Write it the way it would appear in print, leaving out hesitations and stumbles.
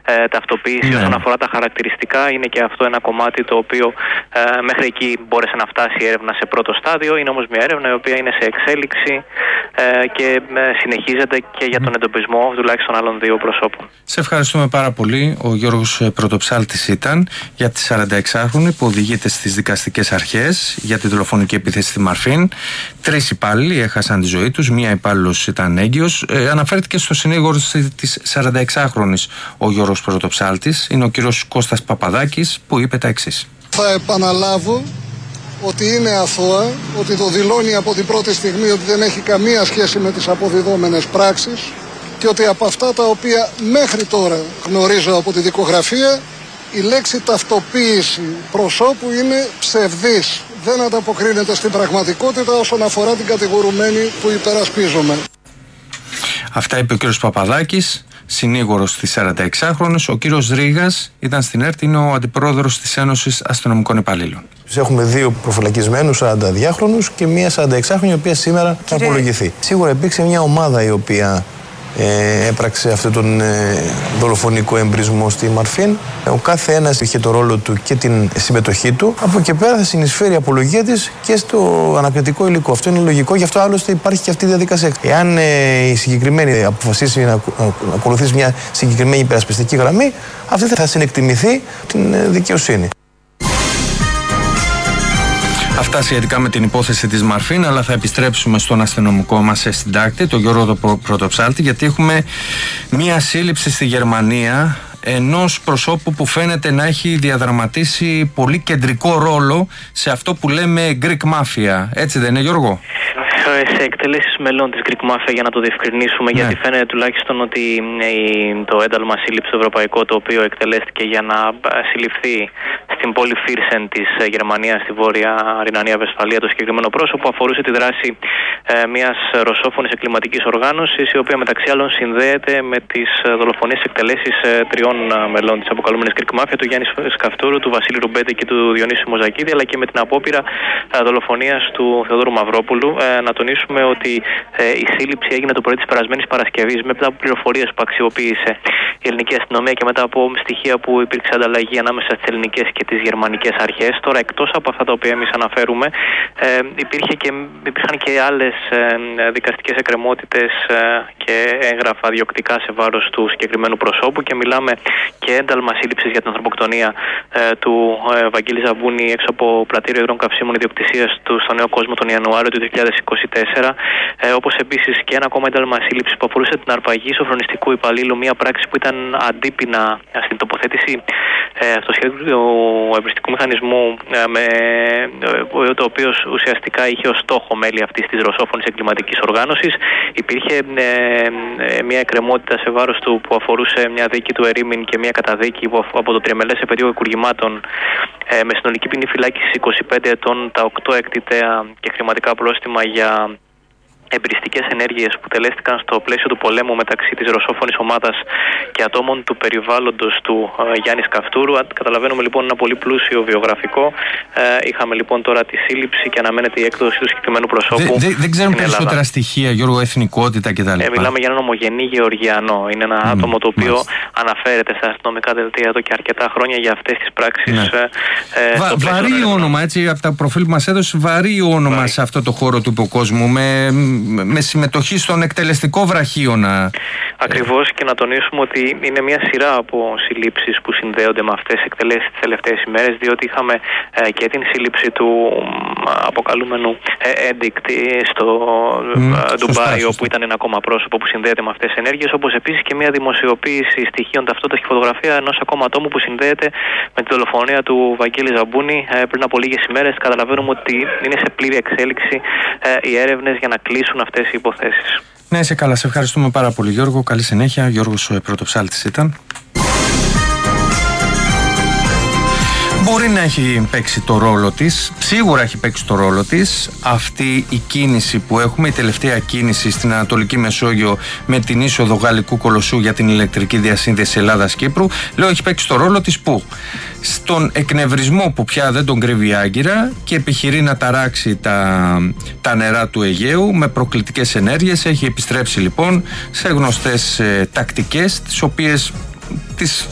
ταυτοποίηση όσον αφορά τα χαρακτηριστικά. Είναι και αυτό ένα κομμάτι το οποίο μέχρι εκεί μπόρεσε να φτάσει η έρευνα σε πρώτο στάδιο. Είναι όμως μια έρευνα η οποία είναι σε εξέλιξη και συνεχίζεται και για τον εντοπισμό τουλάχιστον άλλων δύο προσώπων. Σε ευχαριστούμε πάρα πολύ. Ο Γιώργος Πρωτοψάλτης ήταν για τη 46χρονη που οδηγείται στις δικαστικές αρχές για τη δολοφονική επίθεση στη Μαρφίν. 3 υπάλληλοι έχασαν τη ζωή τους, 1 υπάλληλος ήταν έγκυος. Αναφέρθηκε στο συνήγορο της 46χρονης ο Γιώργος Πρωτοψάλτης. Είναι ο κύριος Κώστας Παπαδάκης που είπε τα εξής. Θα επαναλάβω ότι είναι αθώα, ότι το δηλώνει από την πρώτη στιγμή ότι δεν έχει καμία σχέση με τις αποδιδόμενες πράξεις και ότι από αυτά τα οποία μέχρι τώρα γνωρίζω από τη δικογραφία η λέξη ταυτοποίηση προσώπου είναι ψευδής. Δεν ανταποκρίνεται στην πραγματικότητα όσον αφορά την κατηγορουμένη που υπερασπίζομαι. Αυτά είπε ο κύριος Παπαδάκης, συνήγορος της 46χρονης. Ο κύριος Ρήγας ήταν στην ΕΡΤ, είναι ο αντιπρόεδρος της Ένωσης Αστυνομικών Υπαλλήλων. Έχουμε 2 προφυλακισμένους 42χρονους και μία 46χρονη η οποία σήμερα θα απολογηθεί. Σίγουρα υπήρξε μια ομάδα η οποία έπραξε αυτόν τον δολοφονικό εμπρισμό στη Μαρφίν. Ο κάθε ένας είχε το ρόλο του και την συμμετοχή του. Από εκεί πέρα θα συνεισφέρει η απολογία της και στο ανακριτικό υλικό. Αυτό είναι λογικό, γι' αυτό άλλωστε υπάρχει και αυτή η διαδικασία. Εάν η συγκεκριμένη αποφασίσει να ακολουθήσει μια συγκεκριμένη υπερασπιστική γραμμή, αυτή θα συνεκτιμηθεί την δικαιοσύνη. Αυτά σχετικά με την υπόθεση της Μαρφίν, αλλά θα επιστρέψουμε στον αστυνομικό μας συντάκτη, τον Γιώργο Πρωτοψάλτη, γιατί έχουμε μία σύλληψη στη Γερμανία ενός προσώπου που φαίνεται να έχει διαδραματίσει πολύ κεντρικό ρόλο σε αυτό που λέμε Greek Mafia. Έτσι δεν είναι, Γιώργο? Σε εκτελέσεις μελών της Greek Mafia, για να το διευκρινίσουμε, γιατί φαίνεται τουλάχιστον ότι το ένταλμα σύλληψη ευρωπαϊκό, το οποίο εκτελέστηκε για να συλληφθεί στην πόλη Φίρσεν της Γερμανίας, στη Βόρεια Ρινανία Βεσφαλία, το συγκεκριμένο πρόσωπο αφορούσε τη δράση μιας ρωσόφωνης εγκληματικής οργάνωσης, η οποία μεταξύ άλλων συνδέεται με τις δολοφονίες εκτελέσεις 3 μελών της αποκαλούμενης Greek Mafia, του Γιάννη Σκαφτούρου, του Βασίλη Ρουμπέτη και του Διονύσου Μοζακίδη, αλλά και με την απόπειρα δολοφονίας του Θεοδόρου Μαυρόπουλου. Να τονίσουμε ότι η σύλληψη έγινε το πρωί της περασμένης Παρασκευής μετά από πληροφορίες που αξιοποίησε η ελληνική αστυνομία και μετά από στοιχεία που υπήρξε ανταλλαγή ανάμεσα στις ελληνικές και τις γερμανικές αρχές. Τώρα, εκτός από αυτά τα οποία εμείς αναφέρουμε, υπήρχαν και άλλες δικαστικές εκκρεμότητες και έγγραφα διοκτικά σε βάρος του συγκεκριμένου προσώπου, και μιλάμε και ένταλμα σύλληψης για την ανθρωποκτονία του Βαγγέλη Ζαμπούνη έξω από πλατήριο υγρών καυσίμων ιδιοκτησίας του στο Νέο Κόσμο τον Ιανουάριο του 2024, όπως επίσης και ένα ακόμα ένταλμα σύλληψης που αφορούσε την αρπαγή σοφρονιστικού υπαλλήλου, μια πράξη που ήταν αντίπεινα στην τοποθέτηση στο σχέδιο του εμπριστικού μηχανισμού, το οποίο ουσιαστικά είχε ως στόχο μέλη αυτής της ρωσόφωνης εγκληματικής οργάνωσης. Υπήρχε μια εκκρεμότητα σε βάρος του που αφορούσε μια δίκη του ερήμην και μια καταδίκη από το τριμελές επαιτίο εκουργημάτων με συνολική ποινή φυλάκιση 25 ετών, τα 8 εκτιτέα και χρηματικά πρόστιμα για εμπριστικές ενέργειες που τελέστηκαν στο πλαίσιο του πολέμου μεταξύ της ρωσόφωνης ομάδας και ατόμων του περιβάλλοντος του Γιάννη Σκαφτούρου. Καταλαβαίνουμε λοιπόν ένα πολύ πλούσιο βιογραφικό. Είχαμε λοιπόν τώρα τη σύλληψη και αναμένεται η έκδοση του συγκεκριμένου προσώπου. Δεν ξέρουμε περισσότερα στοιχεία, Γιώργο, εθνικότητα κτλ. Μιλάμε για έναν ομογενή Γεωργιανό. Είναι ένα άτομο το οποίο αναφέρεται στα αστυνομικά δελτία εδώ και αρκετά χρόνια για αυτές τις πράξεις. Βαρύ όνομα, έτσι, από τα προφίλ που μας έδωσε, βαρύ όνομα σε αυτό το χώρο του υποκόσμου, με συμμετοχή στον εκτελεστικό βραχίωνα. Ακριβώς, και να τονίσουμε ότι είναι μια σειρά από συλλήψεις που συνδέονται με αυτές τις εκτελέσεις τις τελευταίες ημέρες, διότι είχαμε και την σύλληψη του αποκαλούμενου Edict στο Ντουμπάι, όπου ήταν ένα ακόμα πρόσωπο που συνδέεται με αυτές τις ενέργειες, όπως επίσης και μια δημοσιοποίηση στοιχείων ταυτότητας και φωτογραφία ενός ακόμα ατόμου που συνδέεται με τη δολοφονία του Βαγγέλη Ζαμπούνη πριν από λίγες ημέρες. Καταλαβαίνουμε ότι είναι σε πλήρη εξέλιξη οι έρευνες για να κλείσουν αυτές οι υποθέσεις. Ναι, είσαι καλά. Σε ευχαριστούμε πάρα πολύ, Γιώργο. Καλή συνέχεια. Γιώργος Πρωτοψάλτης ήταν. Μπορεί να έχει παίξει το ρόλο της, σίγουρα έχει παίξει το ρόλο της αυτή η κίνηση που έχουμε, η τελευταία κίνηση στην Ανατολική Μεσόγειο με την είσοδο γαλλικού κολοσσού για την ηλεκτρική διασύνδεση Ελλάδας-Κύπρου. Λέω έχει παίξει το ρόλο της πού? Στον εκνευρισμό που πια δεν τον κρύβει η Άγκυρα και επιχειρεί να ταράξει τα νερά του Αιγαίου με προκλητικές ενέργειες. Έχει επιστρέψει λοιπόν σε γνωστές τακτικές, τις οποίες τις